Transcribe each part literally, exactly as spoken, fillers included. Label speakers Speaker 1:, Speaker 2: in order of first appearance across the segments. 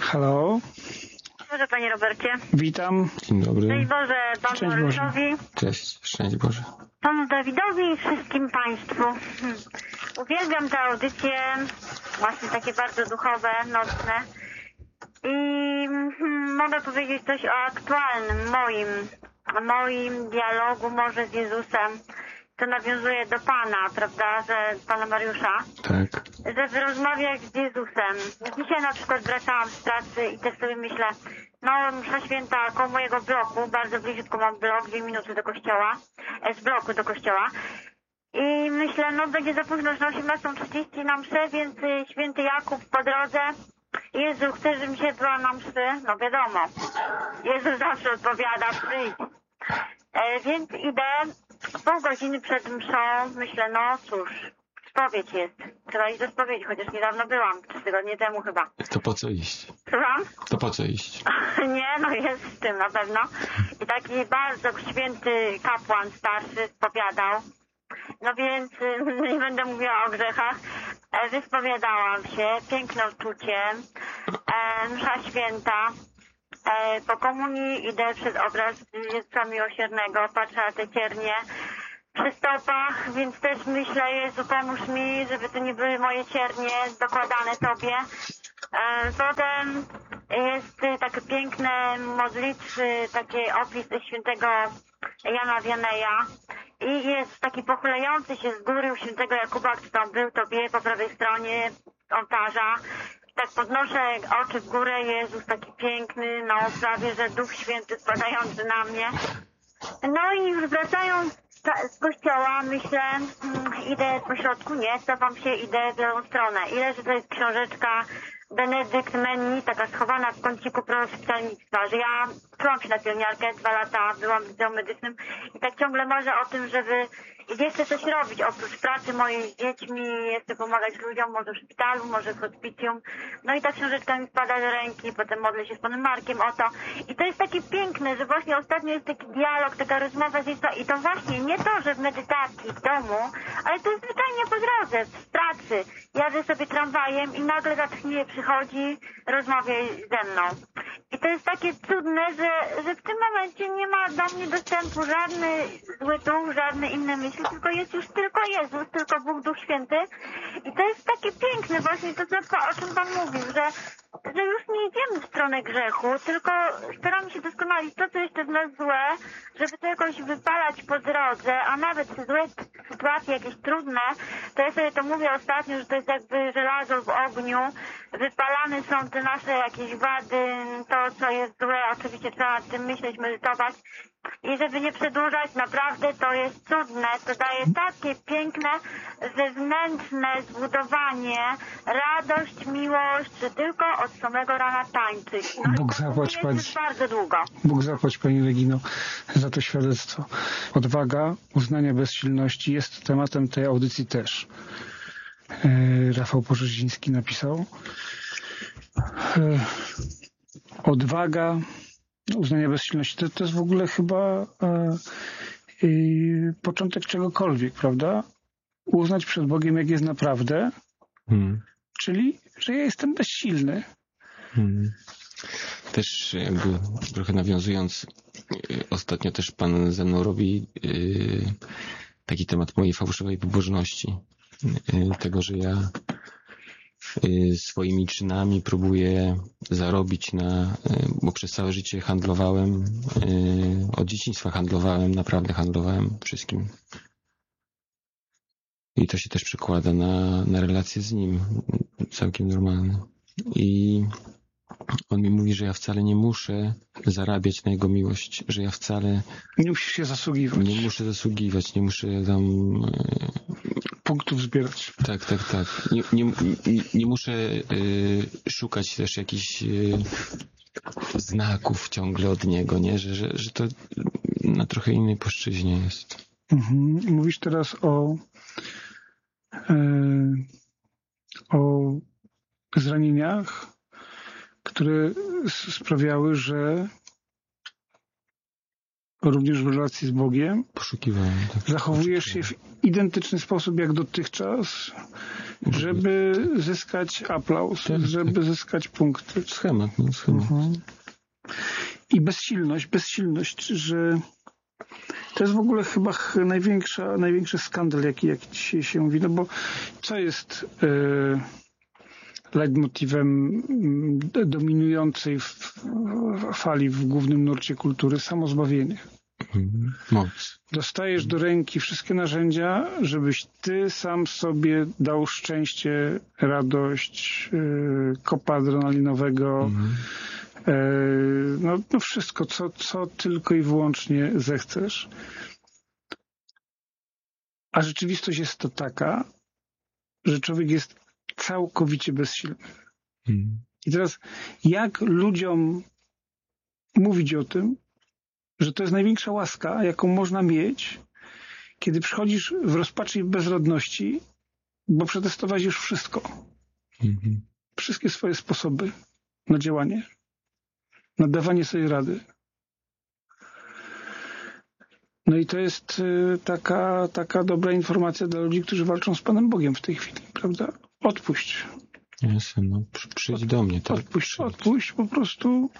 Speaker 1: Halo.
Speaker 2: Boże, panie Robercie.
Speaker 1: Witam.
Speaker 3: Dzień dobry.
Speaker 2: Szczęść Boże panu Mariuszowi.
Speaker 3: Cześć, szczęść Boże.
Speaker 2: Panu Dawidowi i wszystkim państwu. Hmm. Uwielbiam te audycje, właśnie takie bardzo duchowe, nocne. I hmm, mogę powiedzieć coś o aktualnym, moim, moim dialogu może z Jezusem. To nawiązuje do Pana, prawda, że Pana Mariusza.
Speaker 3: Tak.
Speaker 2: Żeby rozmawiać z Jezusem. Dzisiaj na przykład wracałam z pracy i też sobie myślę, no msza święta koło mojego bloku, bardzo bliziutko mam blok, dwie minuty do kościoła, z bloku do kościoła. I myślę, no będzie za późno, że na osiemnastą trzydzieści na mszę, więc święty Jakub po drodze. Jezu, chcesz, żebym się była na mszy? No wiadomo. Jezus zawsze odpowiada, przyjdź. E, więc idę pół godziny przed mszą, myślę, no cóż, spowiedź jest. Trzeba iść do spowiedzi, chociaż niedawno byłam, trzy tygodnie temu chyba.
Speaker 3: To po co iść?
Speaker 2: Słucham?
Speaker 3: To po co iść?
Speaker 2: Nie, no jest w tym na pewno. I taki bardzo święty kapłan starszy spowiadał. No więc nie będę mówiła o grzechach. E, Wyspowiadałam się, piękne uczucie, e, msza święta. E, po komunii idę przed obraz Jezusa Miłosiernego, patrzę na te ciernie przy stopach, więc też myślę, Jezu, pomóż mi, żeby to nie były moje ciernie dokładane Tobie. E, potem jest takie piękne modlitwy, taki opis świętego Jana Wianeja i jest taki pochylający się z góry u świętego Jakuba, kto tam był, to bije po prawej stronie ołtarza. Tak podnoszę oczy w górę, Jezus taki piękny, no prawie, że Duch Święty spadający na mnie. No i już wracając z kościoła, myślę, hmm, idę po środku, nie, cofam się, idę w lewą stronę. Ile, że to jest książeczka Benedykt Menni, taka schowana w kąciku proszpitalnictwa, że ja czułam się na pielęgniarkę, dwa lata byłam w Wydziale Medycznym i tak ciągle marzę o tym, żeby i chcę coś robić oprócz pracy mojej z dziećmi, chcę pomagać ludziom, może w szpitalu, może w hospicjum. No i ta książeczka mi spada do ręki, potem modlę się z panem Markiem o to. I to jest takie piękne, że właśnie ostatnio jest taki dialog, taka rozmowa z Jezusem i to właśnie nie to, że w medytacji, w domu, ale to jest zwyczajnie po drodze, w pracy. Jadę sobie tramwajem i nagle zatchnienie przychodzi, rozmawia ze mną. I to jest takie cudne, że, że w tym momencie nie ma do mnie dostępu żadny zły duch, żadne inne myśli, tylko jest już tylko Jezus, tylko Bóg Duch Święty. I to jest takie piękne właśnie to, co, o czym Pan mówił, że, że już nie idziemy w stronę grzechu, tylko staramy się doskonalić to, co jeszcze w nas złe, żeby to jakoś wypalać po drodze, a nawet złe sytuacje jakieś trudne, to ja sobie to mówię ostatnio, że to jest jakby żelazo w ogniu, wypalane są te nasze jakieś wady, to co jest złe, oczywiście trzeba nad tym myśleć, medytować i żeby nie przedłużać, naprawdę to jest cudne, to daje takie piękne wewnętrzne zbudowanie, radość, miłość, że tylko od samego rana tańczyć. No,
Speaker 1: Bóg zapłać
Speaker 2: to
Speaker 1: Pani.
Speaker 2: jest bardzo długo.
Speaker 1: Bóg zapłać Pani Regino za to świadectwo. Odwaga, uznanie bezsilności jest tematem tej audycji też. E, Rafał Porzeziński napisał. E, odwaga, uznanie bezsilności, to, to jest w ogóle chyba e, e, początek czegokolwiek, prawda? Uznać przed Bogiem, jak jest naprawdę, hmm. czyli, że ja jestem bezsilny.
Speaker 3: Hmm. Też jakby trochę nawiązując, ostatnio też Pan ze mną robi yy, taki temat mojej fałszywej pobożności. Yy, tego, że ja yy, swoimi czynami próbuję zarobić na, yy, bo przez całe życie handlowałem, yy, od dzieciństwa handlowałem, naprawdę handlowałem wszystkim. I to się też przekłada na, na relacje z Nim, całkiem normalne. I On mi mówi, że ja wcale nie muszę zarabiać na Jego miłość, że ja wcale...
Speaker 1: Nie musisz się zasługiwać.
Speaker 3: Nie muszę zasługiwać, nie muszę tam...
Speaker 1: punktów zbierać.
Speaker 3: Tak, tak, tak. Nie, nie, nie, nie muszę y, szukać też jakichś y, znaków ciągle od Niego, nie? Że, że, że to na trochę innej płaszczyźnie jest.
Speaker 1: Mhm. Mówisz teraz o y, o zranieniach, które sprawiały, że również w relacji z Bogiem.
Speaker 3: Poszukiwałem. Tak,
Speaker 1: Zachowujesz się w identyczny sposób jak dotychczas, żeby zyskać aplauz,
Speaker 3: Tak,
Speaker 1: żeby
Speaker 3: tak.
Speaker 1: zyskać punkty.
Speaker 3: Schemat, no schemat.
Speaker 1: Mhm. I bezsilność, bezsilność, że to jest w ogóle chyba ch- największa, największy skandal, jaki, jaki dzisiaj się mówi, no bo co jest yy, leitmotivem yy, dominującej w, w fali w głównym nurcie kultury? Samozbawienie.
Speaker 3: Mhm. Moc.
Speaker 1: Dostajesz do ręki wszystkie narzędzia, żebyś ty sam sobie dał szczęście, radość, yy, kopa adrenalinowego,
Speaker 3: Mhm.
Speaker 1: yy, no, no wszystko, co, co tylko i wyłącznie zechcesz. A rzeczywistość jest to taka, że człowiek jest całkowicie bezsilny.
Speaker 3: Mhm.
Speaker 1: I teraz jak ludziom mówić o tym, że to jest największa łaska, jaką można mieć, kiedy przychodzisz w rozpaczy i w bezradności, bo przetestowałeś już wszystko.
Speaker 3: Mhm.
Speaker 1: Wszystkie swoje sposoby na działanie, na dawanie sobie rady. No i to jest y, taka, taka dobra informacja dla ludzi, którzy walczą z Panem Bogiem w tej chwili, prawda? Odpuść.
Speaker 3: Jasne, no przy- przyjdź do mnie, tak?
Speaker 1: Odpuść,
Speaker 3: Przyjdź.
Speaker 1: odpuść, po prostu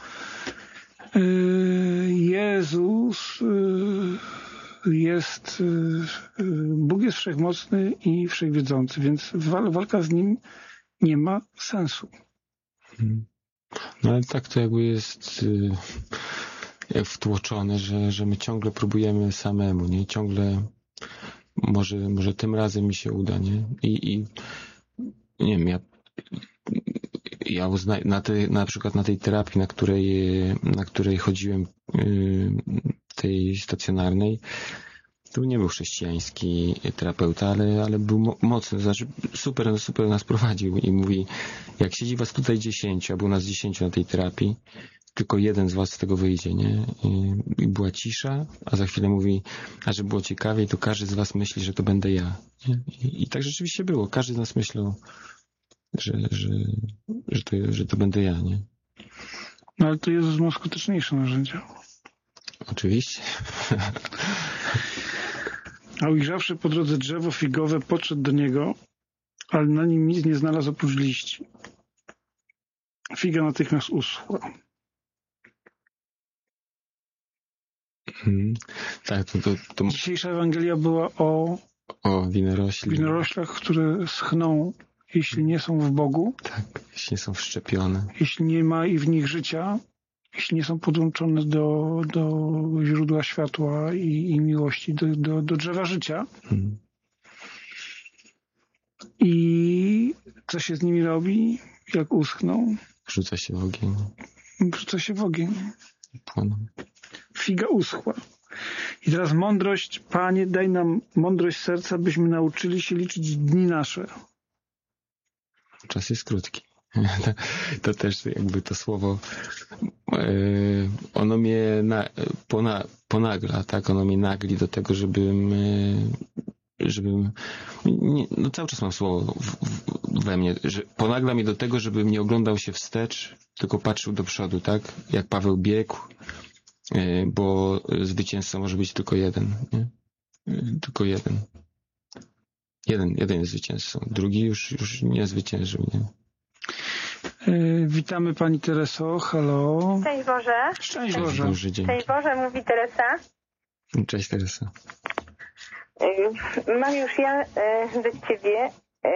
Speaker 1: yy, Jezus yy, jest, yy, Bóg jest wszechmocny i wszechwiedzący, więc wal, walka z Nim nie ma sensu.
Speaker 3: Mhm. No ale tak to jakby jest y, jak wtłoczone, że, że my ciągle próbujemy samemu, nie? Ciągle może, może tym razem mi się uda, nie? I, i nie wiem, ja ja uzna, na, tej, na przykład na tej terapii, na której, na której chodziłem, y, tej stacjonarnej, to nie był chrześcijański terapeuta, ale, ale był mo- mocny, znaczy super, super nas prowadził i mówi, jak siedzi was tutaj dziesięciu, a było nas dziesięciu na tej terapii, tylko jeden z was z tego wyjdzie, nie? I, i była cisza, a za chwilę mówi, a żeby było ciekawiej, to każdy z was myśli, że to będę ja. Nie? I, I tak rzeczywiście było. Każdy z nas myślał, że, że, że, to, że to będę ja, nie?
Speaker 1: No ale to Jezus ma skuteczniejsze narzędzia.
Speaker 3: Oczywiście.
Speaker 1: A ujrzawszy po drodze drzewo figowe, podszedł do niego, ale na nim nic nie znalazł oprócz liści. Figa natychmiast uschła.
Speaker 3: Mhm. Tak, to, to, to
Speaker 1: Dzisiejsza Ewangelia była o
Speaker 3: o winorośli.
Speaker 1: winoroślach, które schną, jeśli nie są w Bogu,
Speaker 3: Tak, jeśli nie są wszczepione.
Speaker 1: jeśli nie ma i w nich życia, jeśli nie są podłączone do, do źródła światła i, i miłości, do, do, do drzewa życia.
Speaker 3: Mhm.
Speaker 1: I co się z nimi robi, jak uschną?
Speaker 3: Rzuca się w ogień,
Speaker 1: Wrzuca się w ogień.
Speaker 3: płoną.
Speaker 1: Figa uschła. I teraz mądrość, Panie, daj nam mądrość serca, byśmy nauczyli się liczyć dni nasze.
Speaker 3: Czas jest krótki. To, to też jakby to słowo, yy, ono mnie na, pona, ponagla, tak? Ono mnie nagli do tego, żebym, yy, żebym, nie, no cały czas mam słowo w, w, we mnie, że ponagla mnie do tego, żebym nie oglądał się wstecz, tylko patrzył do przodu, tak? Jak Paweł biegł, yy, bo zwycięzca może być tylko jeden, nie? Yy, tylko jeden. Jeden, jeden jest zwycięzcą, drugi już, już nie zwyciężył, nie?
Speaker 1: Yy, witamy Pani Tereso, halo.
Speaker 2: Cześć Boże.
Speaker 1: Szczęść
Speaker 3: Cześć
Speaker 1: Boże.
Speaker 3: Boże, dzięki.
Speaker 2: Cześć Boże, mówi Teresa.
Speaker 3: Cześć Teresa.
Speaker 2: Mam już ja do Ciebie,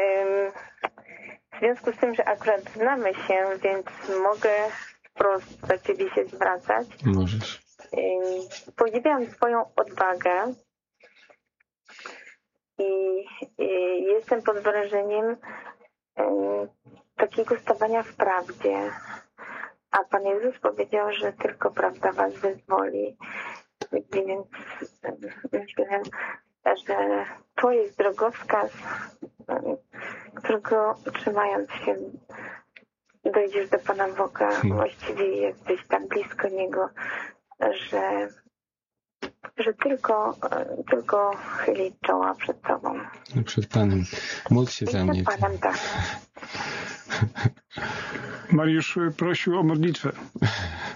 Speaker 2: w związku z tym, że akurat znamy się, więc mogę wprost do Ciebie się zwracać.
Speaker 3: Możesz.
Speaker 2: Podziwiam Twoją odwagę i, i jestem pod wrażeniem takiego stawania w prawdzie. A Pan Jezus powiedział, że tylko prawda Was wyzwoli. Więc myślę, że to jest drogowskaz, którego trzymając się dojdziesz do Pana Boga.
Speaker 3: Hmm.
Speaker 2: Właściwie jesteś tak blisko Niego, że, że tylko, tylko chylić czoła przed Tobą.
Speaker 3: Przed Panem. Módl się
Speaker 2: I
Speaker 3: za mnie.
Speaker 2: przed Panem, tak.
Speaker 1: Mariusz prosił o modlitwę.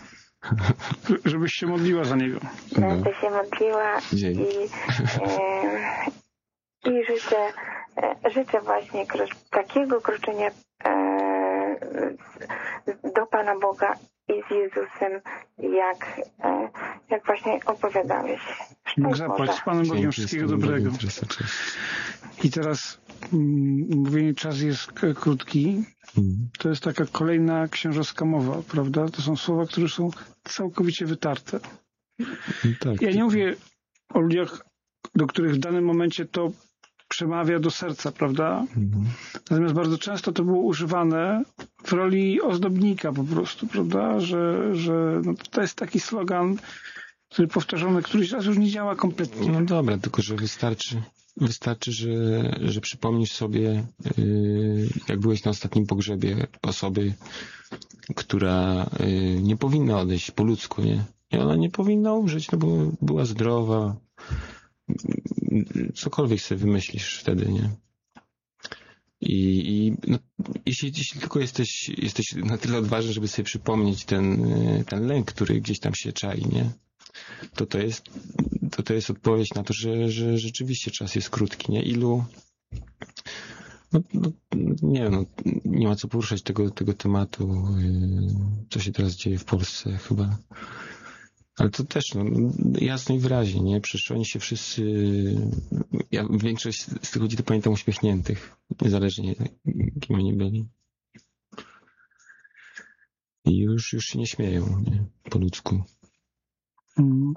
Speaker 1: Żebyś się modliła za niego.
Speaker 2: Będę się modliła
Speaker 3: Dzięki.
Speaker 2: i, e, i życzę, e, życzę właśnie kro, takiego kroczenia e, do Pana Boga i z Jezusem, jak, e, jak właśnie opowiadałeś.
Speaker 1: Bóg zapłać, z Panem Bogiem, wszystkiego dobrego. I teraz mm, mówienie czas jest k- krótki. To jest taka kolejna księżowska mowa, prawda? To są słowa, które są całkowicie wytarte.
Speaker 3: Tak.
Speaker 1: Ja nie mówię o ludziach, do których w danym momencie to przemawia do serca, prawda?
Speaker 3: Mhm.
Speaker 1: Natomiast bardzo często to było używane w roli ozdobnika po prostu, prawda? Że, że no to jest taki slogan, który powtarzamy któryś raz już nie działa kompletnie.
Speaker 3: No dobra, tylko że wystarczy, wystarczy, że, że przypomnisz sobie, yy, jak byłeś na ostatnim pogrzebie osoby, która yy, nie powinna odejść po ludzku, nie? I ona nie powinna umrzeć, no bo była zdrowa. Cokolwiek sobie wymyślisz wtedy, nie? I, i no, jeśli, jeśli tylko jesteś, jesteś na tyle odważny, żeby sobie przypomnieć ten, ten lęk, który gdzieś tam się czai, nie? To to jest, to to jest odpowiedź na to, że, że rzeczywiście czas jest krótki, nie? Ilu... No, no, nie wiem, no, nie ma co poruszać tego, tego tematu, yy, co się teraz dzieje w Polsce chyba. Ale to też, no, jasno i wyraźnie, nie? Przecież oni się wszyscy... Ja większość z tych ludzi to pamiętam uśmiechniętych, niezależnie kim oni byli. I już, już się nie śmieją, nie? Po ludzku.
Speaker 1: Mm.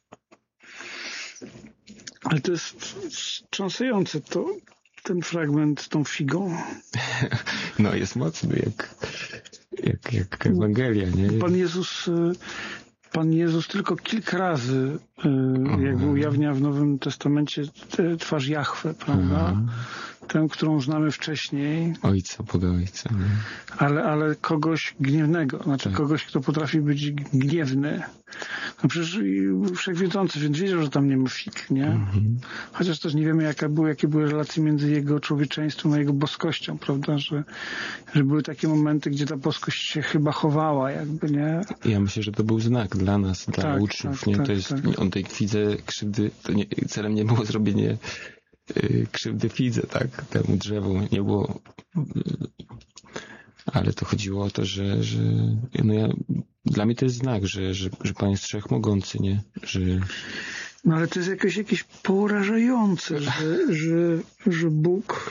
Speaker 1: Ale to jest wstrząsające, to, ten fragment z tą figą.
Speaker 3: No, jest mocny, jak, jak, jak Ewangelia, nie?
Speaker 1: Pan Jezus... Pan Jezus tylko kilka razy y, jakby ujawnia w Nowym Testamencie tę twarz Jahwe, prawda?
Speaker 3: Aha.
Speaker 1: Tę, którą znamy wcześniej.
Speaker 3: Ojca pod ojca. Nie?
Speaker 1: Ale, ale kogoś gniewnego, znaczy
Speaker 3: Tak.
Speaker 1: kogoś, kto potrafi być gniewny. No przecież wszechwiedzący, więc wiedział, że tam nie ma fig, nie?
Speaker 3: Mhm.
Speaker 1: Chociaż też nie wiemy, jaka były, jakie były relacje między jego człowieczeństwem a jego boskością, prawda? Że, że były takie momenty, gdzie ta boskość się chyba chowała, jakby, nie?
Speaker 3: Ja myślę, że to był znak dla nas, dla
Speaker 1: Tak,
Speaker 3: uczniów,
Speaker 1: tak,
Speaker 3: nie?
Speaker 1: tak,
Speaker 3: To jest,
Speaker 1: tak.
Speaker 3: on tej kwidze krzywdy, to nie, celem nie było zrobienie y, krzywdy fidze, tak? Temu drzewu nie było, y, ale to chodziło o to, że, że no ja, dla mnie to jest znak, że, że, że Pan jest wszechmogący, nie? Że
Speaker 1: No ale to jest jakieś, jakieś porażające, że, że, że Bóg...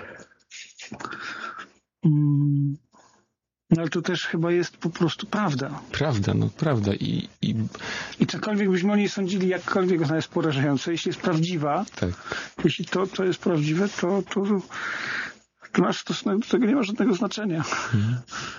Speaker 1: Mm, no ale to też chyba jest po prostu prawda.
Speaker 3: prawda, no prawda i, i
Speaker 1: I cokolwiek byśmy o niej sądzili, jakkolwiek ona jest porażająca, jeśli jest prawdziwa,
Speaker 3: tak.
Speaker 1: jeśli to, to jest prawdziwe, to, to, to nasz stosunek do tego nie ma żadnego znaczenia.
Speaker 3: Mhm.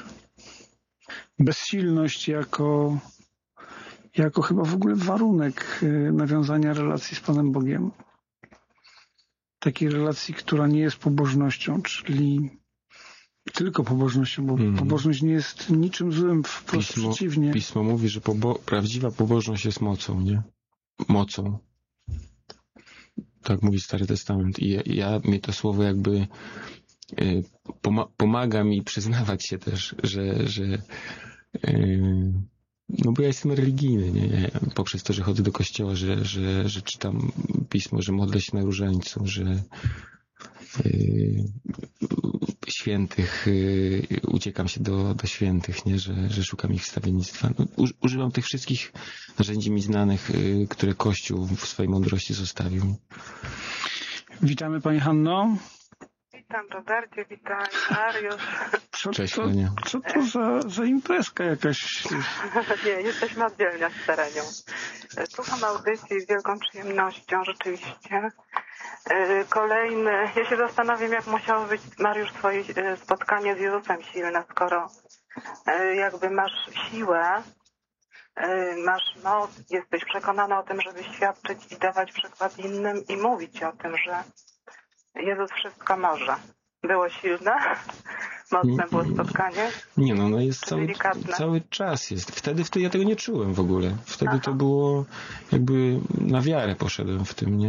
Speaker 1: Bezsilność jako, jako chyba w ogóle warunek y, nawiązania relacji z Panem Bogiem. Takiej relacji, która nie jest pobożnością, czyli tylko pobożnością, bo
Speaker 3: Mhm.
Speaker 1: pobożność nie jest niczym złym, wprost
Speaker 3: Pismo,
Speaker 1: przeciwnie.
Speaker 3: Pismo mówi, że pobo- prawdziwa pobożność jest mocą, nie? Mocą. Tak mówi Stary Testament. I ja, ja mi to słowo jakby y, poma- pomaga mi przyznawać się też, że, że y, no bo ja jestem religijny, nie? Ja, poprzez to, że chodzę do kościoła, że, że, że czytam Pismo, że modlę się na różańcu, że y, świętych, y, uciekam się do, do świętych, nie? Że, że szukam ich wstawiennictwa. No, u, używam tych wszystkich narzędzi mi znanych, y, które Kościół w swojej mądrości zostawił.
Speaker 1: Witamy Pani Hanno.
Speaker 4: Witam Robercie, witam Mariusz.
Speaker 1: Co,
Speaker 3: Cześć,
Speaker 1: to,
Speaker 3: Hania.
Speaker 1: co to za, za imprezka jakaś?
Speaker 4: Nie, jesteśmy oddzielnie z Terenią. Słucham audycji z wielką przyjemnością, rzeczywiście. Kolejny, ja się zastanawiam, jak musiało być, Mariusz, twoje spotkanie z Jezusem silne, skoro jakby masz siłę, masz moc, jesteś przekonana o tym, żeby świadczyć i dawać przykład innym i mówić o tym, że Jezus wszystko może. Było silne, mocne było spotkanie.
Speaker 3: Nie no, no jest cały,
Speaker 4: Delikatne.
Speaker 3: cały czas jest. Wtedy, wtedy ja tego nie czułem w ogóle. Wtedy
Speaker 4: Aha.
Speaker 3: to było jakby na wiarę poszedłem w tym, nie?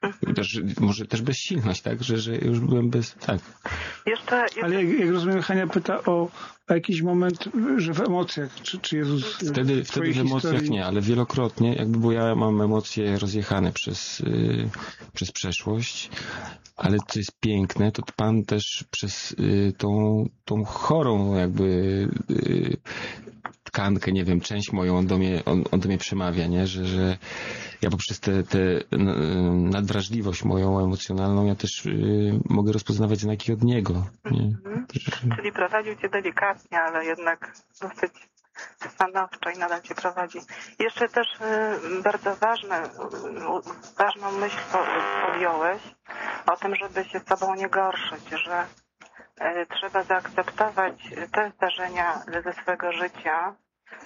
Speaker 3: Też, może też bezsilność, tak? Że, że już byłem bez... Tak.
Speaker 4: Jeszcze, jeszcze...
Speaker 1: Ale jak, jak rozumiem, Hania pyta o, o jakiś moment, że w emocjach, czy, czy Jezus
Speaker 3: Wtedy,
Speaker 1: w
Speaker 3: wtedy w emocjach
Speaker 1: historii...
Speaker 3: nie, ale wielokrotnie, jakby, bo ja mam emocje rozjechane przez, yy, przez przeszłość, ale co jest piękne, to Pan też przez yy, tą, tą chorą jakby yy, tkankę, nie wiem, część moją, on do mnie, on, on do mnie przemawia, nie? Że, że ja poprzez tę te, te nadwrażliwość moją emocjonalną, ja też yy, mogę rozpoznawać znaki od Niego. Nie?
Speaker 4: Mhm. Czyli prowadził cię delikatnie, ale jednak dosyć stanowczo i nadal cię prowadzi. Jeszcze też y, bardzo ważne, y, ważną myśl po, podjąłeś o tym, żeby się z sobą nie gorszyć, że y, trzeba zaakceptować te zdarzenia ze swojego życia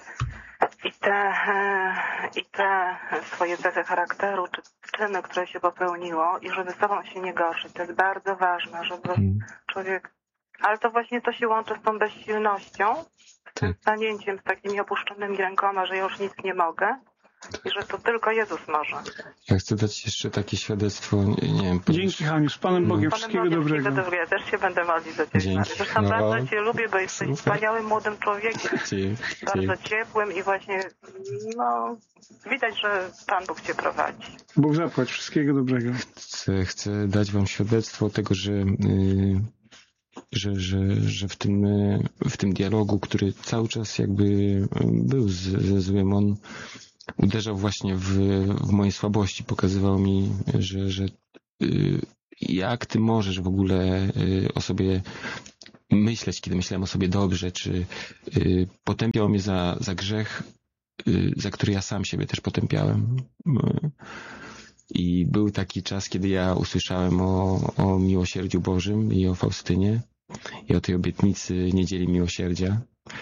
Speaker 4: i te, y, i te swoje cechy charakteru, czy czyny, które się popełniło i żeby z sobą się nie gorszyć. To jest bardzo ważne, żeby
Speaker 3: Hmm.
Speaker 4: człowiek... Ale to właśnie to się łączy z tą bezsilnością, z tym stanięciem, z takimi opuszczonymi rękoma, że ja już nic nie mogę i że to tylko Jezus może.
Speaker 3: Ja chcę dać jeszcze takie świadectwo, nie, nie wiem...
Speaker 1: Dzięki, Haniu, z Panem Bogiem,
Speaker 3: No.
Speaker 1: wszystkiego
Speaker 4: Bogiem,
Speaker 1: dobrego.
Speaker 4: wszystkiego dobrego. Ja też się będę modlić za Ciebie.
Speaker 3: Dzięki.
Speaker 4: Zresztą
Speaker 3: No.
Speaker 4: bardzo Cię lubię, bo jesteś
Speaker 3: Super.
Speaker 4: wspaniałym młodym człowiekiem.
Speaker 3: Dzięki.
Speaker 4: Bardzo ciepłym i właśnie, no, widać, że Pan Bóg Cię prowadzi.
Speaker 1: Bóg zapłać, wszystkiego dobrego.
Speaker 3: Chcę, chcę dać wam świadectwo tego, że, yy, że, że, że w tym, yy, w tym dialogu, który cały czas jakby był z, ze złym, on uderzał właśnie w, w moje słabości, pokazywał mi, że, że yy, jak ty możesz w ogóle yy, o sobie myśleć, kiedy myślałem o sobie dobrze, czy yy, potępiał mnie za, za grzech, yy, za który ja sam siebie też potępiałem. Yy. I był taki czas, kiedy ja usłyszałem o, o miłosierdziu Bożym i o Faustynie i o tej obietnicy Niedzieli Miłosierdzia.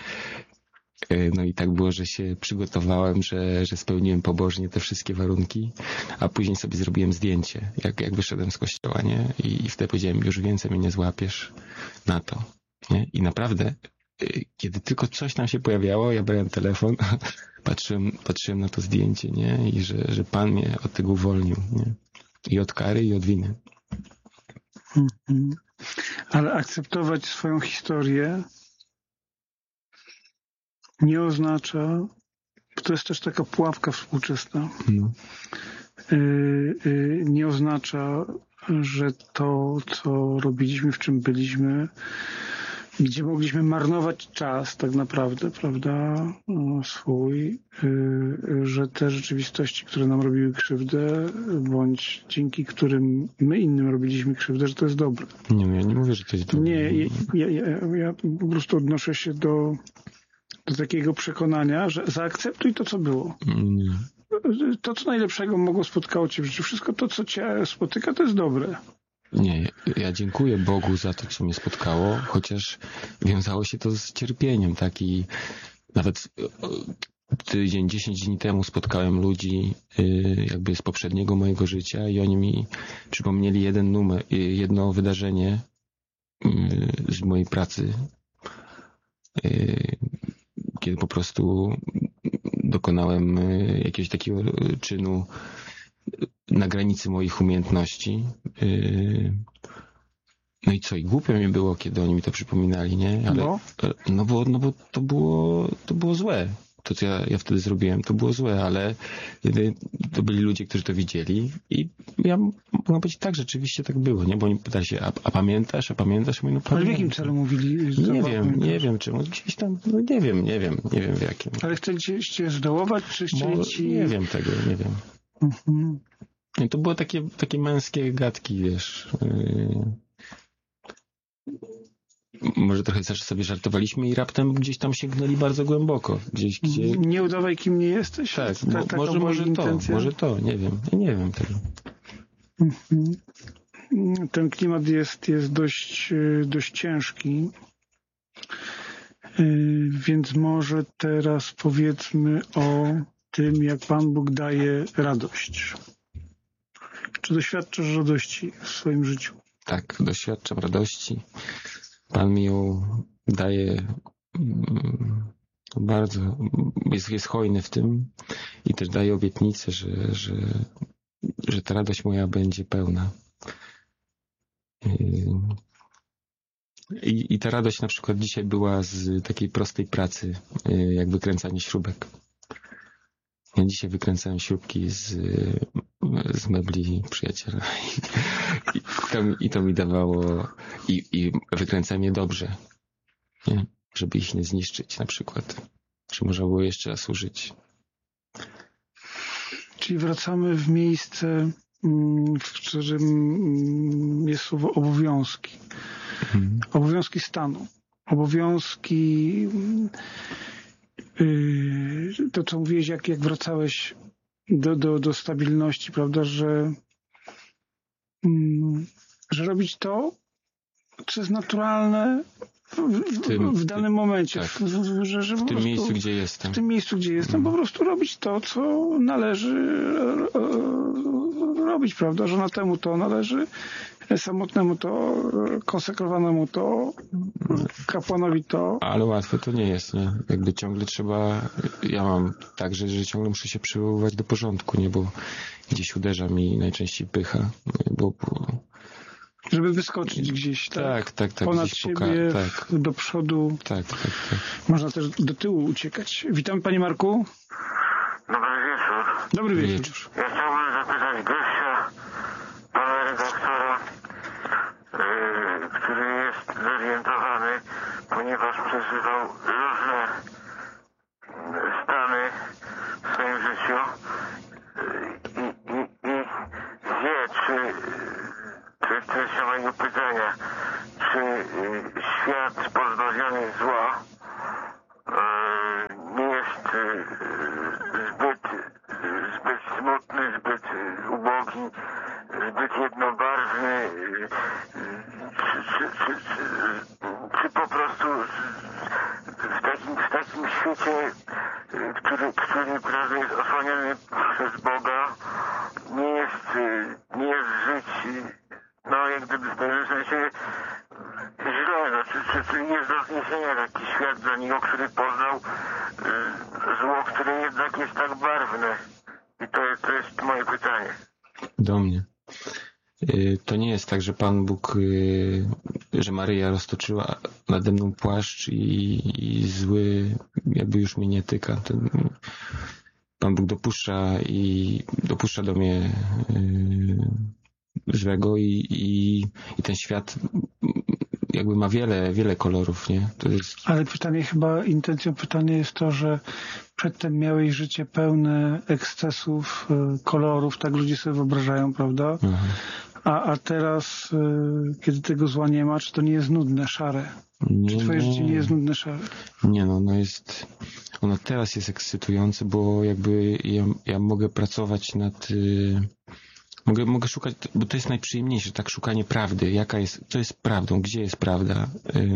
Speaker 3: No i tak było, że się przygotowałem, że, że spełniłem pobożnie te wszystkie warunki, a później sobie zrobiłem zdjęcie, jak, jak wyszedłem z kościoła, nie? I, i wtedy powiedziałem, już więcej mnie nie złapiesz na to, nie? I naprawdę, kiedy tylko coś tam się pojawiało, ja brałem telefon, patrzyłem, patrzyłem na to zdjęcie, nie? I że, że Pan mnie od tego uwolnił, nie? I od kary, i od winy.
Speaker 1: Mhm. Ale akceptować swoją historię nie oznacza, to jest też taka pułapka współczesna,
Speaker 3: No.
Speaker 1: yy, yy, nie oznacza, że to, co robiliśmy, w czym byliśmy, gdzie mogliśmy marnować czas tak naprawdę, prawda, no, swój, yy, że te rzeczywistości, które nam robiły krzywdę, bądź dzięki którym my innym robiliśmy krzywdę, że to jest dobre.
Speaker 3: Nie, ja nie mówię, że to jest dobre.
Speaker 1: Nie, ja, ja, ja po prostu odnoszę się do, do takiego przekonania, że zaakceptuj to, co było.
Speaker 3: Nie.
Speaker 1: To, co najlepszego mogło spotkało cię w życiu, wszystko to, co cię spotyka, to jest dobre.
Speaker 3: Nie, ja dziękuję Bogu za to, co mnie spotkało, chociaż wiązało się to z cierpieniem, tak? I nawet tydzień, dziesięć dni temu spotkałem ludzi jakby z poprzedniego mojego życia i oni mi przypomnieli jeden numer, jedno wydarzenie z mojej pracy, kiedy po prostu dokonałem jakiegoś takiego czynu na granicy moich umiejętności. No i co, i głupio mi było, kiedy oni mi to przypominali, nie? Ale,
Speaker 1: No.
Speaker 3: no bo, no bo to było, to było złe. To, co ja, ja wtedy zrobiłem, to było złe, ale to byli ludzie, którzy to widzieli i ja mogę powiedzieć, tak, rzeczywiście tak było, nie? Bo oni pytali się, a, a pamiętasz, a pamiętasz? Ja mówię, no,
Speaker 1: Ale w
Speaker 3: pamiętam.
Speaker 1: jakim celu mówili? że
Speaker 3: Nie
Speaker 1: to
Speaker 3: wiem,
Speaker 1: pamiętasz?
Speaker 3: nie wiem czemu. Gdzieś tam, no nie wiem, nie wiem, nie wiem w jakim.
Speaker 1: Ale chcieli cię zdołować, czy chcieli
Speaker 3: Może,
Speaker 1: ci...
Speaker 3: nie wiem tego, nie wiem.
Speaker 1: Mhm.
Speaker 3: I to były takie, takie męskie gadki, wiesz. Yy... Może trochę też sobie żartowaliśmy i raptem gdzieś tam sięgnęli bardzo głęboko. Gdzieś, gdzie...
Speaker 1: Nie udawaj, kim nie jesteś?
Speaker 3: Tak,
Speaker 1: Ta,
Speaker 3: mo,
Speaker 1: taka
Speaker 3: może,
Speaker 1: była
Speaker 3: może to,
Speaker 1: intencja?
Speaker 3: może to, nie wiem. Ja nie wiem tego.
Speaker 1: Mhm. Ten klimat jest, jest dość, dość ciężki. Yy, Więc może teraz powiedzmy o tym, jak Pan Bóg daje radość. Czy doświadczasz radości w swoim życiu?
Speaker 3: Tak, doświadczam radości. Pan mi ją daje mm, bardzo, jest, jest hojny w tym i też daje obietnicę, że, że, że ta radość moja będzie pełna. I, I ta radość na przykład dzisiaj była z takiej prostej pracy, jak wykręcanie śrubek. Ja dzisiaj wykręcałem śrubki z, z mebli przyjaciela i, i, to, i to mi dawało, i, i wykręcałem je dobrze, nie? Żeby ich nie zniszczyć na przykład, że można było jeszcze raz użyć.
Speaker 1: Czyli wracamy w miejsce, w którym jest słowo obowiązki. Mhm. Obowiązki stanu. Obowiązki, yy, to co mówiłeś, jak, jak wracałeś do, do, do stabilności, prawda, że, yy, że robić to, co jest naturalne w, w,
Speaker 3: tym,
Speaker 1: w danym momencie.
Speaker 3: Tak.
Speaker 1: W, w, że, że
Speaker 3: w tym
Speaker 1: prostu,
Speaker 3: miejscu, gdzie jestem.
Speaker 1: W tym miejscu, gdzie jestem, mhm. po prostu robić to, co należy robić, prawda, że na temu to należy, samotnemu to, konsekrowanemu to, kapłanowi to.
Speaker 3: Ale łatwe to nie jest, nie? Jakby ciągle trzeba, ja mam tak, że, że ciągle muszę się przywoływać do porządku, nie? Bo gdzieś uderza mi najczęściej pycha, bo, bo...
Speaker 1: żeby wyskoczyć gdzieś, tak?
Speaker 3: Tak, tak, tak.
Speaker 1: Ponad siebie,
Speaker 3: poka- tak.
Speaker 1: do przodu.
Speaker 3: Tak, tak, tak.
Speaker 1: Można też do tyłu uciekać. Witam, panie Marku.
Speaker 5: Dobry wieczór.
Speaker 1: Dobry wieczór.
Speaker 3: wieczór.
Speaker 5: Ja chciałbym zapytać gościa, pana redaktora, yy, który jest zorientowany, ponieważ przeżywał różne stany w swoim życiu yy, i, i, i wie, czy, czy treścią mojego pytania, czy yy, świat pozbawiony zła yy, nie jest yy, zbyt zbyt smutny, zbyt ubogi, zbyt jednobarwny, czy, czy, czy, czy, czy po prostu w takim, w takim świecie, który, który prawie jest osłaniany przez Boga, nie jest, nie jest żyć, no jak gdyby w pewnym sensie źle, no, czy, czy, czy jest do zniesienia taki świat dla niego, który poznał zło, które jednak jest tak barwne. I to jest, to jest moje pytanie.
Speaker 3: Do mnie. To nie jest tak, że Pan Bóg, że Maryja roztoczyła nade mną płaszcz i, i zły jakby już mnie nie tyka. To Pan Bóg dopuszcza i dopuszcza do mnie złego i, i, i ten świat jakby ma wiele, wiele kolorów, nie? To jest... Ale
Speaker 1: pytanie chyba, intencją pytania jest to, że przedtem miałeś życie pełne ekscesów, kolorów, tak ludzie sobie wyobrażają, prawda? Mhm. A, a teraz, kiedy tego zła nie ma, czy to nie jest nudne, szare? Nie, czy twoje nie. życie nie jest nudne, szare?
Speaker 3: Nie, no, no jest... Ono teraz jest ekscytujące, bo jakby ja, ja mogę pracować nad... Yy... Mogę, mogę szukać, bo to jest najprzyjemniejsze, tak, szukanie prawdy. Jaka jest, co jest prawdą, gdzie jest prawda.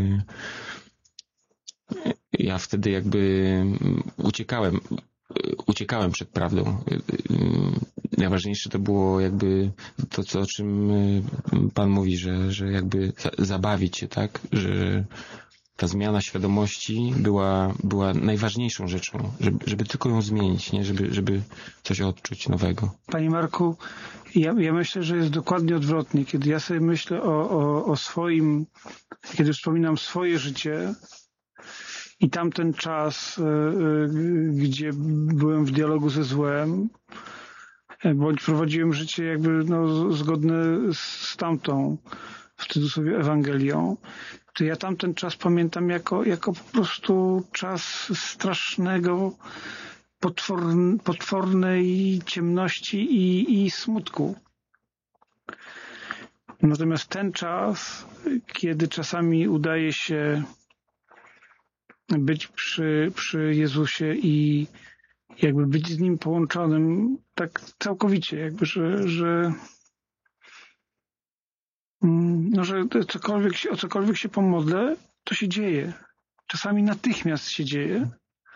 Speaker 3: Ja wtedy jakby uciekałem, uciekałem przed prawdą. Najważniejsze to było jakby to, co, o czym Pan mówi, że, że jakby zabawić się, tak, że ta zmiana świadomości była, była najważniejszą rzeczą, żeby, żeby tylko ją zmienić, nie? Żeby, żeby coś odczuć nowego.
Speaker 1: Panie Marku, ja, ja myślę, że jest dokładnie odwrotnie. Kiedy ja sobie myślę o, o, o swoim, kiedy wspominam swoje życie i tamten czas, yy, gdzie byłem w dialogu ze złem, bądź prowadziłem życie jakby no, zgodne z tamtą, w cudzysłowie, Ewangelią, to ja tamten czas pamiętam jako, jako po prostu czas strasznego, potworn, potwornej ciemności i, i smutku. Natomiast ten czas, kiedy czasami udaje się być przy, przy Jezusie i jakby być z Nim połączonym tak całkowicie, jakby, że, że no, że cokolwiek się, o cokolwiek się pomodlę, to się dzieje. Czasami natychmiast się dzieje.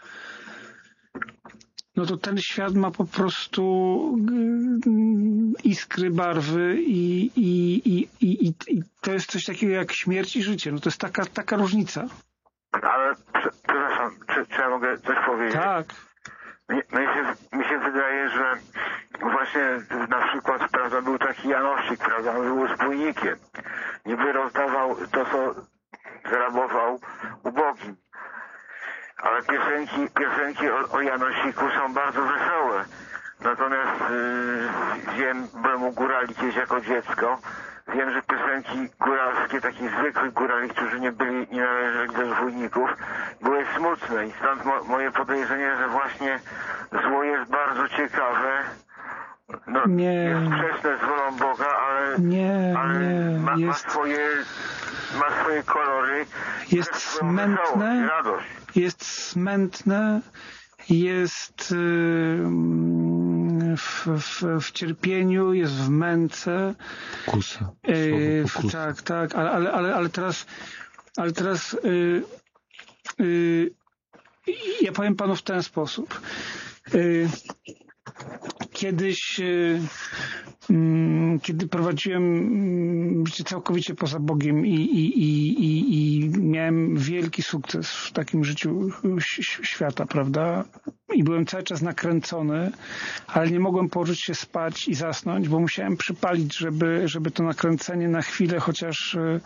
Speaker 1: No to ten świat ma po prostu iskry, barwy i, i, i, i, i, i to jest coś takiego jak śmierć i życie. No to jest taka, taka różnica.
Speaker 5: Ale, przepraszam, czy, czy ja mogę coś powiedzieć?
Speaker 1: Tak.
Speaker 5: mi, mi, się, mi się wydaje, że właśnie na przykład, prawda, był taki Janosik, prawda, był zbójnikiem. Niby rozdawał to, co zrabował ubogim. Ale piosenki, piosenki o, o Janosiku są bardzo wesołe. Natomiast yy, wiem, byłem u górali kiedyś jako dziecko, wiem, że piosenki góralskie, takich zwykłych górali, którzy nie byli, nie należeli do zbójników, były smutne i stąd mo, moje podejrzenie, że właśnie zło jest bardzo ciekawe. No,
Speaker 1: Nie.
Speaker 5: jest sprzeczne z wolą Boga, ale,
Speaker 1: Nie,
Speaker 5: ale
Speaker 1: nie,
Speaker 5: ma, ma,
Speaker 1: jest-
Speaker 5: swoje, ma swoje kolory.
Speaker 1: Jest
Speaker 5: też swoją
Speaker 1: smętne.
Speaker 5: wesołość i radość.
Speaker 1: Jest smętne, jest y, w, w, w cierpieniu, jest w męce.
Speaker 3: Kusa.
Speaker 1: Y,
Speaker 3: Słowo pokusa.
Speaker 1: tak, tak, ale, ale, ale, ale teraz, ale teraz y, y, ja powiem panu w ten sposób. Y, Kiedyś, y, mm, kiedy prowadziłem mm, życie całkowicie poza Bogiem i, i, i, i, i miałem wielki sukces w takim życiu ś- świata, prawda? I byłem cały czas nakręcony, ale nie mogłem położyć się spać i zasnąć, bo musiałem przypalić, żeby, żeby to nakręcenie na chwilę chociaż y,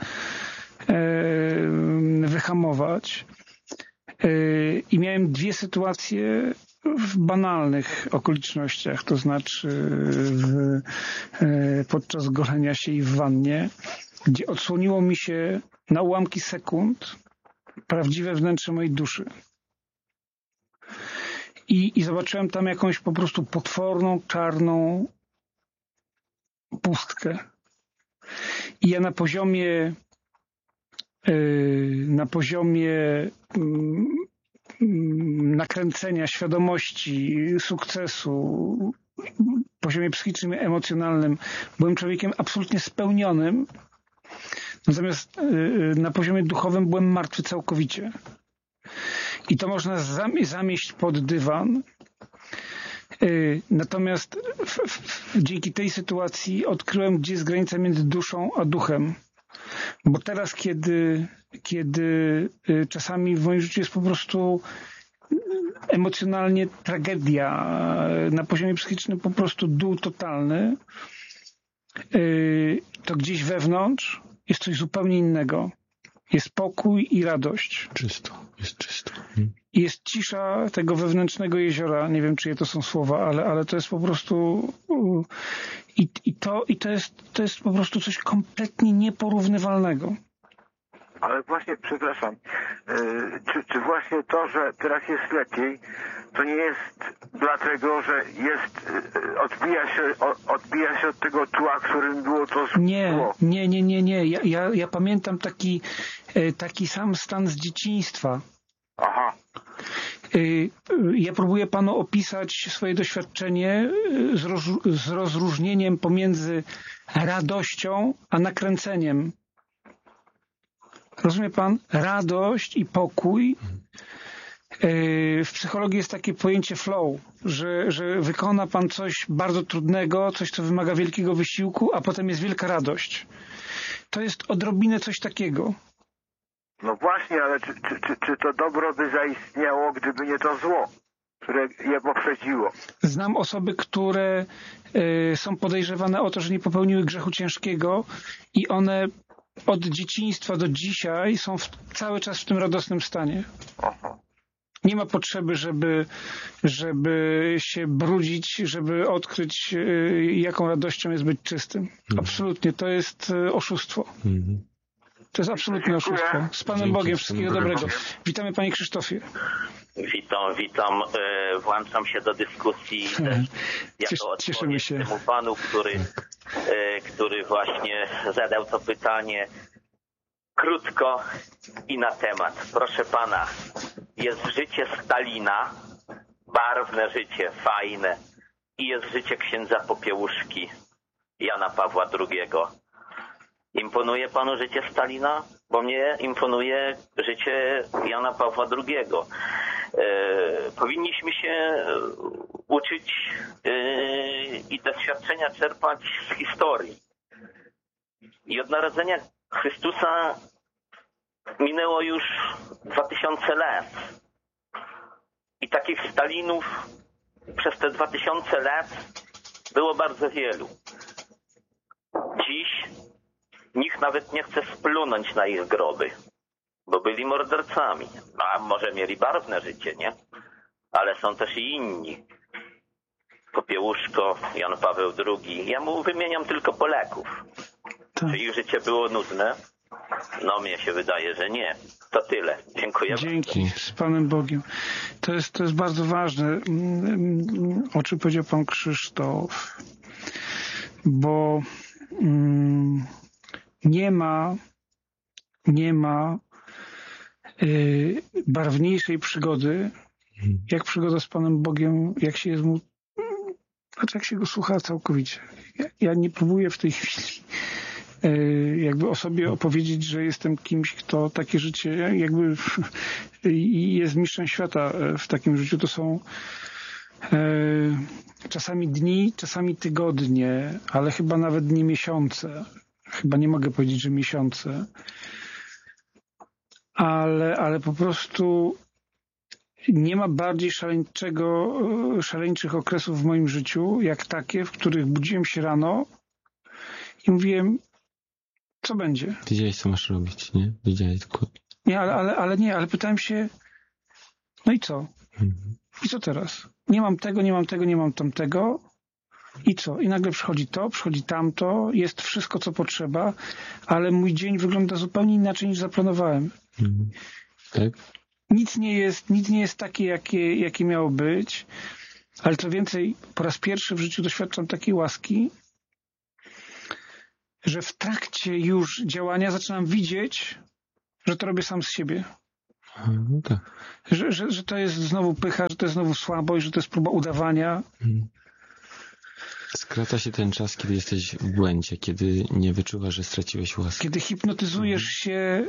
Speaker 1: y, wyhamować. Y, I miałem dwie sytuacje w banalnych okolicznościach, to znaczy w, e, podczas golenia się i w wannie, gdzie odsłoniło mi się na ułamki sekund prawdziwe wnętrze mojej duszy. I, i zobaczyłem tam jakąś po prostu potworną, czarną pustkę. I ja na poziomie e, na poziomie mm, nakręcenia, świadomości, sukcesu, poziomie psychicznym i emocjonalnym byłem człowiekiem absolutnie spełnionym, natomiast na poziomie duchowym byłem martwy całkowicie. I to można zamieść pod dywan. Natomiast w, w, dzięki tej sytuacji odkryłem, gdzie jest granica między duszą a duchem. Bo teraz, kiedy, kiedy czasami w moim życiu jest po prostu emocjonalnie tragedia, na poziomie psychicznym po prostu dół totalny, to gdzieś wewnątrz jest coś zupełnie innego. Jest pokój i radość.
Speaker 3: Czysto, jest czysto. Hmm.
Speaker 1: I jest cisza tego wewnętrznego jeziora. Nie wiem, czyje to są słowa, ale, ale to jest po prostu... I, i, to, i to, jest, to jest po prostu coś kompletnie nieporównywalnego.
Speaker 5: Ale właśnie, przepraszam, yy, czy, czy właśnie to, że teraz jest lepiej, to nie jest dlatego, że jest, yy, odbija się, o, odbija się od tego tła, którym było to zło?
Speaker 1: Nie, nie, nie, nie, nie. Ja, ja, ja pamiętam taki, taki sam stan z dzieciństwa.
Speaker 5: Aha.
Speaker 1: Ja próbuję panu opisać swoje doświadczenie z, roz, z rozróżnieniem pomiędzy radością a nakręceniem. Rozumie pan? Radość i pokój. W psychologii jest takie pojęcie flow, że, że wykona pan coś bardzo trudnego, coś, co wymaga wielkiego wysiłku, a potem jest wielka radość. To jest odrobinę coś takiego.
Speaker 5: No właśnie, ale czy, czy, czy, czy to dobro by zaistniało, gdyby nie to zło, które je poprzedziło?
Speaker 1: Znam osoby, które y, są podejrzewane o to, że nie popełniły grzechu ciężkiego i one od dzieciństwa do dzisiaj są w, cały czas w tym radosnym stanie.
Speaker 5: Aha.
Speaker 1: Nie ma potrzeby, żeby, żeby się brudzić, żeby odkryć, y, jaką radością jest być czystym. Mhm. Absolutnie, to jest y, oszustwo. Mhm. To jest absolutnie oszustwo. Z Panem
Speaker 3: Dzięki,
Speaker 1: Bogiem, wszystkiego dobrego.
Speaker 5: Bogiem.
Speaker 1: Witamy, Panie Krzysztofie.
Speaker 6: Witam, witam. E, włączam się do dyskusji też jako
Speaker 1: Cieszymy się.
Speaker 6: temu panu, który, e, który właśnie zadał to pytanie krótko i na temat. Proszę pana, jest życie Stalina, barwne życie, fajne, i jest życie księdza Popiełuszki, Jana Pawła drugiego. Imponuje panu życie Stalina? Bo mnie imponuje życie Jana Pawła drugiego. E, powinniśmy się uczyć e, i doświadczenia czerpać z historii. I od narodzenia Chrystusa minęło już dwa tysiące lat. I takich Stalinów przez te dwa tysiące lat było bardzo wielu. Dziś nikt nawet nie chce splunąć na ich groby, bo byli mordercami. No, a może mieli barwne życie, nie? Ale są też i inni. Popiełuszko, Jan Paweł drugi. Ja mu wymieniam tylko Polaków.
Speaker 1: Tak.
Speaker 6: Czy ich życie było nudne? No mnie się wydaje, że nie. To tyle. Dziękuję.
Speaker 1: Dzięki, z Panem Bogiem. To jest, to jest bardzo ważne, o czym powiedział Pan Krzysztof, bo mm, nie ma nie ma y, barwniejszej przygody, jak przygoda z Panem Bogiem, jak się jest mu, znaczy jak się go słucha całkowicie. Ja, ja nie próbuję w tej chwili jakby o sobie opowiedzieć, że jestem kimś, kto takie życie jakby jest mistrzem świata w takim życiu. To są czasami dni, czasami tygodnie, ale chyba nawet nie miesiące. Chyba nie mogę powiedzieć, że miesiące. Ale, ale po prostu nie ma bardziej szaleńczego, szaleńczych okresów w moim życiu, jak takie, w których budziłem się rano i mówiłem, co będzie?
Speaker 3: Wiedziałeś, co masz robić, nie? Wiedziałeś tylko...
Speaker 1: Nie, ale, ale, ale nie, ale pytałem się, no i co?
Speaker 3: Mhm.
Speaker 1: I co teraz? Nie mam tego, nie mam tego, nie mam tamtego. I co? I nagle przychodzi to, przychodzi tamto, jest wszystko, co potrzeba, ale mój dzień wygląda zupełnie inaczej, niż zaplanowałem.
Speaker 3: Mhm. Tak?
Speaker 1: Nic nie jest, nic nie jest takie, jakie, jakie miało być, ale co więcej, po raz pierwszy w życiu doświadczam takiej łaski, że w trakcie już działania zaczynam widzieć, że to robię sam z siebie.
Speaker 3: Aha, no tak.
Speaker 1: Że, że, że to jest znowu pycha, że to jest znowu słabość, że to jest próba udawania.
Speaker 3: Mhm. Skraca się ten czas, kiedy jesteś w błędzie, kiedy nie wyczuwasz, że straciłeś łaskę.
Speaker 1: Kiedy hipnotyzujesz się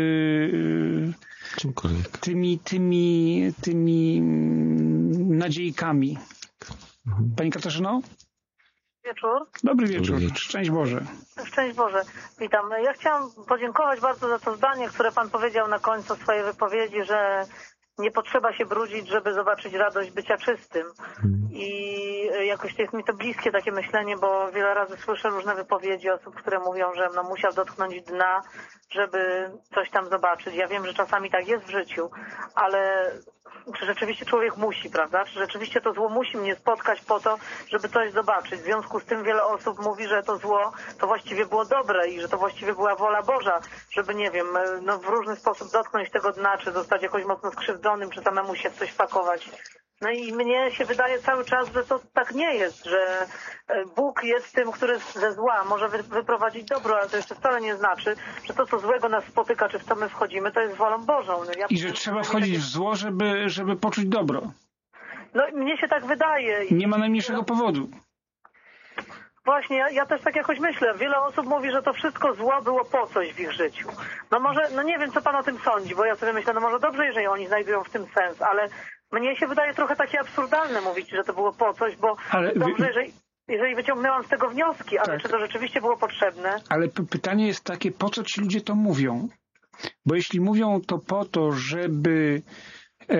Speaker 1: yy,
Speaker 3: Czymkolwiek.
Speaker 1: tymi, tymi, tymi nadziejkami.
Speaker 3: Mhm.
Speaker 1: Pani Katarzyno?
Speaker 7: Wieczór.
Speaker 1: Dobry wieczór.
Speaker 3: Dobry wieczór.
Speaker 1: Szczęść Boże.
Speaker 7: Szczęść Boże. Witam. Ja chciałam podziękować bardzo za to zdanie, które Pan powiedział na końcu swojej wypowiedzi, że nie potrzeba się brudzić, żeby zobaczyć radość bycia czystym.
Speaker 3: Mhm.
Speaker 7: I jakoś jest mi to bliskie takie myślenie, bo wiele razy słyszę różne wypowiedzi osób, które mówią, że no musiał dotknąć dna, żeby coś tam zobaczyć. Ja wiem, że czasami tak jest w życiu, ale czy rzeczywiście człowiek musi, prawda? Czy rzeczywiście to zło musi mnie spotkać po to, żeby coś zobaczyć? W związku z tym wiele osób mówi, że to zło to właściwie było dobre i że to właściwie była wola Boża, żeby, nie wiem, no w różny sposób dotknąć tego dna, czy zostać jakoś mocno skrzywdzonym, czy samemu się w coś wpakować. No i mnie się wydaje cały czas, że to tak nie jest, że Bóg jest tym, który ze zła może wyprowadzić dobro, ale to jeszcze wcale nie znaczy, że to, co złego nas spotyka, czy w co my wchodzimy, to jest wolą Bożą. No ja
Speaker 1: I że trzeba wchodzić w zło, żeby, żeby poczuć dobro.
Speaker 7: No mnie się tak wydaje.
Speaker 1: Nie ma najmniejszego powodu.
Speaker 7: Właśnie, ja, ja też tak jakoś myślę. Wiele osób mówi, że to wszystko zło było po coś w ich życiu. No może, no nie wiem, co Pan o tym sądzi, bo ja sobie myślę, no może dobrze, jeżeli oni znajdują w tym sens, ale mnie się wydaje trochę takie absurdalne mówić, że to było po coś, bo
Speaker 1: ale
Speaker 7: dobrze,
Speaker 1: wy...
Speaker 7: jeżeli, jeżeli wyciągnęłam z tego wnioski, ale
Speaker 1: tak.
Speaker 7: czy to rzeczywiście było potrzebne?
Speaker 1: Ale p- pytanie jest takie, po co ci ludzie to mówią? Bo jeśli mówią to po to, żeby e,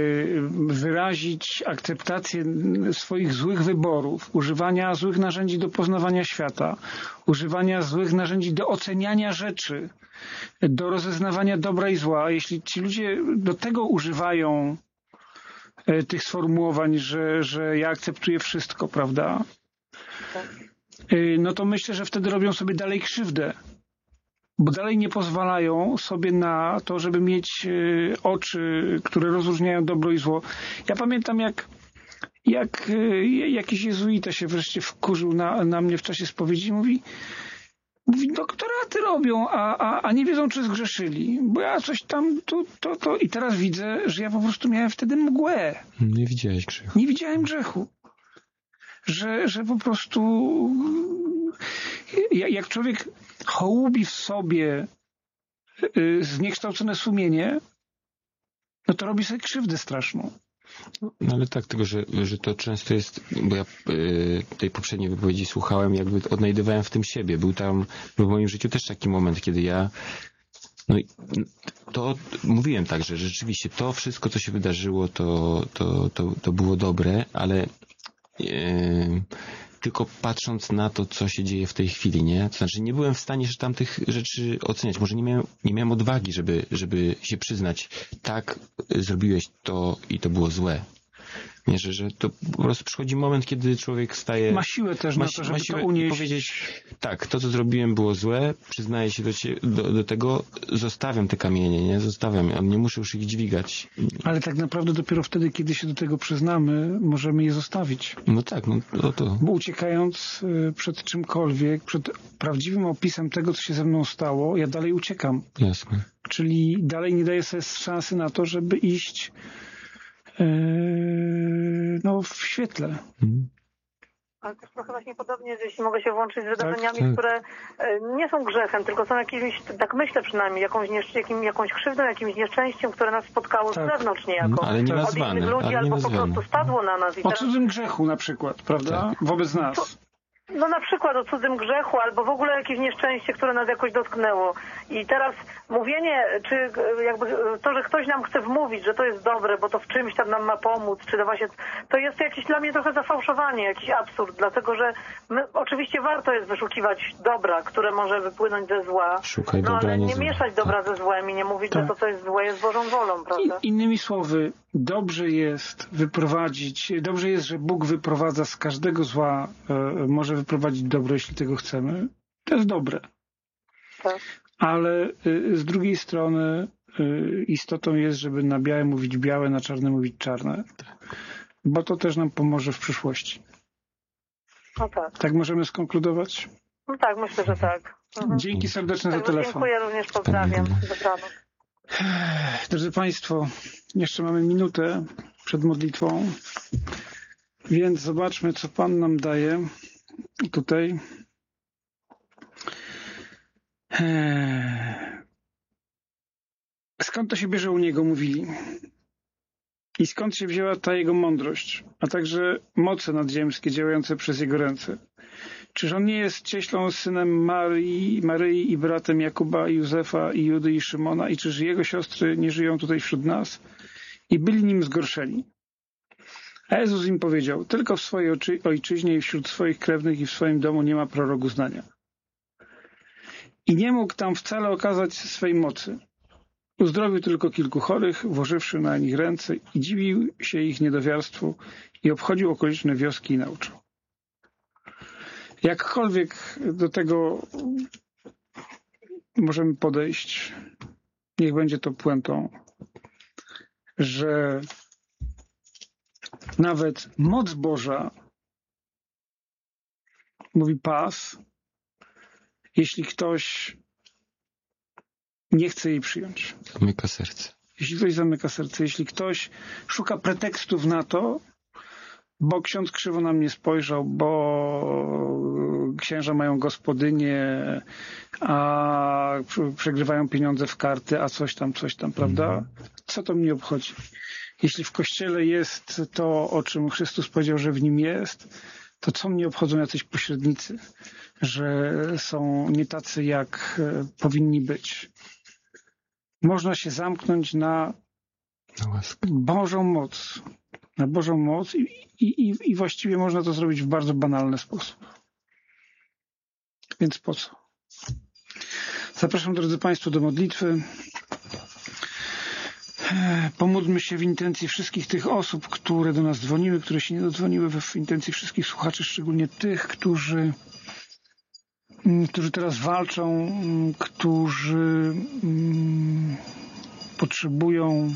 Speaker 1: wyrazić akceptację swoich złych wyborów, używania złych narzędzi do poznawania świata, używania złych narzędzi do oceniania rzeczy, do rozeznawania dobra i zła, jeśli ci ludzie do tego używają tych sformułowań, że, że ja akceptuję wszystko, prawda? No to myślę, że wtedy robią sobie dalej krzywdę, bo dalej nie pozwalają sobie na to, żeby mieć oczy, które rozróżniają dobro i zło. Ja pamiętam, jak, jak jakiś jezuita się wreszcie wkurzył na, na mnie w czasie spowiedzi i mówi, mówi, doktoraty robią, a, a, a nie wiedzą, czy zgrzeszyli. Bo ja coś tam, to, to, to. I teraz widzę, że ja po prostu miałem wtedy mgłę.
Speaker 3: Nie widziałeś grzechu.
Speaker 1: Nie widziałem grzechu. Że, że po prostu jak człowiek hołubi w sobie zniekształcone sumienie, no to robi sobie krzywdę straszną.
Speaker 3: No ale tak, tylko że, że to często jest, bo ja y, tej poprzedniej wypowiedzi słuchałem, jakby odnajdywałem w tym siebie. Był tam, był w moim życiu też taki moment, kiedy ja No i to mówiłem tak, że rzeczywiście to wszystko, co się wydarzyło, to, to, to, to było dobre, ale yy, tylko patrząc na to, co się dzieje w tej chwili, nie? To znaczy nie byłem w stanie że tamtych rzeczy oceniać. Może nie miałem, nie miałem odwagi, żeby, żeby się przyznać, tak, zrobiłeś to i to było złe. Nie, że, że to po prostu przychodzi moment, kiedy człowiek staje...
Speaker 1: Ma siłę też
Speaker 3: ma,
Speaker 1: na to, żeby
Speaker 3: ma siłę
Speaker 1: to unieść.
Speaker 3: powiedzieć, tak, to co zrobiłem było złe, przyznaję się do, cie, do, do tego, zostawiam te kamienie, nie? Zostawiam, nie muszę już ich dźwigać.
Speaker 1: Ale tak naprawdę dopiero wtedy, kiedy się do tego przyznamy, możemy je zostawić.
Speaker 3: No tak, no to... to.
Speaker 1: Bo uciekając przed czymkolwiek, przed prawdziwym opisem tego, co się ze mną stało, ja dalej uciekam.
Speaker 3: Jasne.
Speaker 1: Czyli dalej nie daję sobie szansy na to, żeby iść no, w świetle.
Speaker 3: Mhm.
Speaker 7: Ale też trochę właśnie podobnie, jeśli mogę się włączyć z wydarzeniami,
Speaker 3: tak.
Speaker 7: które nie są grzechem, tylko są jakimiś, tak myślę przynajmniej, jakąś, nieszc- jakim, jakąś krzywdą, jakimś nieszczęściem, które nas spotkało
Speaker 1: tak.
Speaker 7: z zewnątrz niejako.
Speaker 3: No, ale nie
Speaker 7: Od
Speaker 3: nazwane,
Speaker 7: innych ludzi,
Speaker 3: ale nie
Speaker 7: albo
Speaker 3: nazwane.
Speaker 7: po prostu spadło na nas. I
Speaker 1: O
Speaker 7: teraz...
Speaker 1: cudzym grzechu na przykład, prawda?
Speaker 3: Tak.
Speaker 1: Wobec nas.
Speaker 7: No na przykład o cudzym grzechu, albo w ogóle jakieś nieszczęście, które nas jakoś dotknęło. I teraz mówienie, czy jakby to, że ktoś nam chce wmówić, że to jest dobre, bo to w czymś tam nam ma pomóc, czy to właśnie, to jest jakieś dla mnie trochę zafałszowanie, jakiś absurd, dlatego że my, oczywiście warto jest wyszukiwać dobra, które może wypłynąć ze zła,
Speaker 3: Szukaj
Speaker 7: no
Speaker 3: dobra,
Speaker 7: ale
Speaker 3: nie
Speaker 7: nie
Speaker 3: zła.
Speaker 7: mieszać dobra ze złem i nie mówić,
Speaker 1: Tak.
Speaker 7: że to, co jest złe, jest Bożą wolą, prawda?
Speaker 1: I, innymi słowy, dobrze jest wyprowadzić, dobrze jest, że Bóg wyprowadza z każdego zła, e, może wyprowadzić dobro, jeśli tego chcemy. To jest dobre.
Speaker 7: Tak.
Speaker 1: Ale y, z drugiej strony y, istotą jest, żeby na białe mówić białe, na czarne mówić czarne. Bo to też nam pomoże w przyszłości.
Speaker 7: No tak.
Speaker 1: Tak możemy skonkludować?
Speaker 7: No tak, myślę, że tak. Mhm.
Speaker 1: Dzięki serdeczne za
Speaker 7: Także
Speaker 1: telefon.
Speaker 7: dziękuję również, pozdrawiam. Dobranoc.
Speaker 1: Drodzy Państwo, jeszcze mamy minutę przed modlitwą, więc zobaczmy, co Pan nam daje tutaj. Skąd to się bierze u Niego, mówili? I skąd się wzięła ta Jego mądrość, a także moce nadziemskie działające przez Jego ręce? Czyż On nie jest cieślą, synem Marii, Maryi i bratem Jakuba, i Józefa, i Judy, i Szymona? I czyż Jego siostry nie żyją tutaj wśród nas? I byli nim zgorszeni. A Jezus im powiedział, tylko w swojej ojczyźnie i wśród swoich krewnych i w swoim domu nie ma prorok uznania. I nie mógł tam wcale okazać swej mocy. Uzdrowił tylko kilku chorych, włożywszy na nich ręce i dziwił się ich niedowiarstwu i obchodził okoliczne wioski i nauczał. Jakkolwiek do tego możemy podejść, niech będzie to puentą, że nawet moc Boża, mówi pas, jeśli ktoś nie chce jej przyjąć.
Speaker 3: Zamyka serce.
Speaker 1: Jeśli ktoś zamyka serce, jeśli ktoś szuka pretekstów na to, bo ksiądz krzywo na mnie spojrzał, bo księża mają gospodynię, a przegrywają pieniądze w karty, a coś tam, coś tam, prawda? Co to mnie obchodzi? Jeśli w Kościele jest to, o czym Chrystus powiedział, że w nim jest, to co mnie obchodzą jacyś pośrednicy, że są nie tacy, jak powinni być. Można się zamknąć na Bożą moc. Na Bożą moc i, i, i właściwie można to zrobić w bardzo banalny sposób. Więc po co? Zapraszam, drodzy Państwo, do modlitwy. Pomódlmy się w intencji wszystkich tych osób, które do nas dzwoniły, które się nie dodzwoniły, w intencji wszystkich słuchaczy, szczególnie tych, którzy, którzy teraz walczą, którzy potrzebują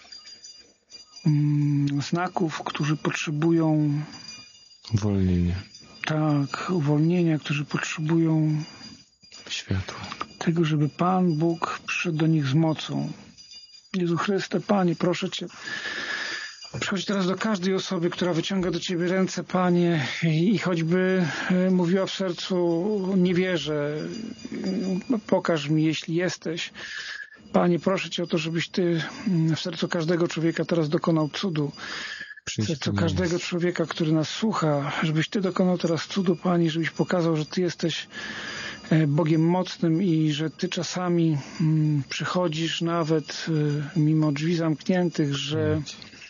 Speaker 1: znaków, którzy potrzebują
Speaker 3: uwolnienia.
Speaker 1: Tak, uwolnienia, którzy potrzebują
Speaker 3: światła.
Speaker 1: Tego, żeby Pan Bóg przyszedł do nich z mocą. Jezu Chryste, Panie, proszę Cię, przychodź teraz do każdej osoby, która wyciąga do Ciebie ręce, Panie, i choćby mówiła w sercu, nie wierzę, pokaż mi, jeśli jesteś. Panie, proszę Cię o to, żebyś Ty w sercu każdego człowieka teraz dokonał cudu. W sercu każdego człowieka, który nas słucha, żebyś Ty dokonał teraz cudu, Panie, żebyś pokazał, że Ty jesteś Bogiem mocnym i że Ty czasami mm, przychodzisz nawet y, mimo drzwi zamkniętych, że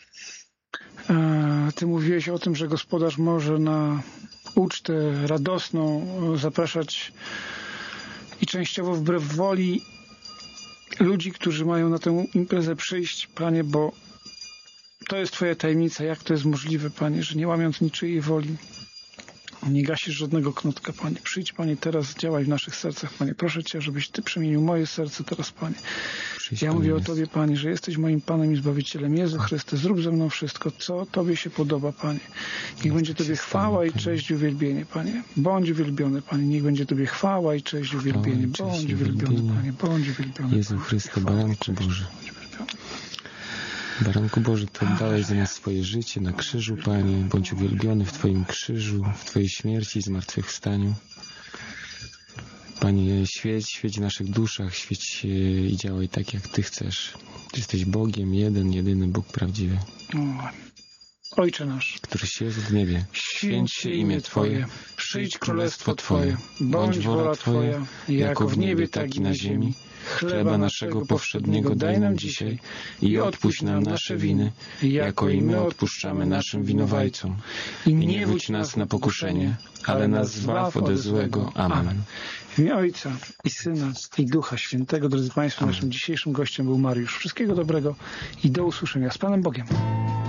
Speaker 1: y, Ty mówiłeś o tym, że gospodarz może na ucztę radosną zapraszać i częściowo wbrew woli ludzi, którzy mają na tę imprezę przyjść, Panie, bo to jest Twoja tajemnica, jak to jest możliwe, Panie, że nie łamiąc niczyjej woli, nie gasisz żadnego knotka, Panie. Przyjdź, Panie, teraz, działaj w naszych sercach, Panie. Proszę Cię, żebyś Ty przemienił moje serce teraz, Panie.
Speaker 3: Przyjdź,
Speaker 1: Ja
Speaker 3: Panie,
Speaker 1: mówię o
Speaker 3: jest.
Speaker 1: Tobie, Panie, że jesteś moim Panem i Zbawicielem. Jezu Chryste, zrób ze mną wszystko, co Tobie się podoba, Panie. Niech będzie Tobie chwała i cześć i uwielbienie, Panie. Bądź uwielbiony, Panie. Niech będzie Tobie chwała i cześć i uwielbienie. Bądź uwielbiony, Panie. Bądź uwielbiony.
Speaker 3: Jezu Chryste, Baranku Boży. Baranku Boży, Ty oddałeś za nas swoje życie na krzyżu, Panie. Bądź uwielbiony w Twoim krzyżu, w Twojej śmierci i zmartwychwstaniu. Panie, świeć, świeć w naszych duszach, świeć i działaj tak, jak Ty chcesz. Ty jesteś Bogiem, jeden, jedyny Bóg prawdziwy,
Speaker 1: Ojcze nasz,
Speaker 3: któryś jest w niebie.
Speaker 1: święć się imię Twoje, przyjdź królestwo Twoje, bądź wola Twoja, jako w niebie, tak i na ziemi.
Speaker 3: Chleba naszego powszedniego daj nam dzisiaj i odpuść nam nasze winy, jako i my odpuszczamy naszym winowajcom. I nie wódź nas na pokuszenie, ale nas zbaw ode złego. Amen.
Speaker 1: W imię Ojca i Syna i Ducha Świętego. Drodzy Państwo, naszym dzisiejszym gościem był Mariusz. Wszystkiego dobrego i do usłyszenia. Z Panem Bogiem.